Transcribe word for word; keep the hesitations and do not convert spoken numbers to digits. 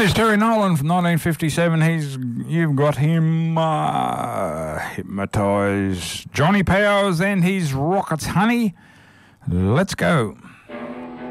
is Terry Nolan from nineteen fifty-seven. He's You've got him uh, hypnotised. Johnny Powers and his Rockets Honey. Let's go.